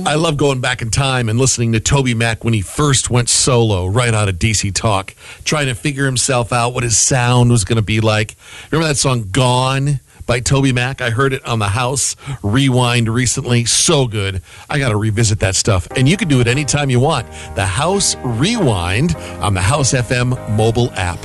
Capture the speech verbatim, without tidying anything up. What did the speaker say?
I love going back in time and listening to Toby Mac when he first went solo right out of D C Talk, trying to figure himself out, what his sound was going to be like. Remember that song Gone by Toby Mac? I heard it on the House Rewind recently. So good. I got to revisit that stuff. And you can do it anytime you want. The House Rewind on the House F M mobile app.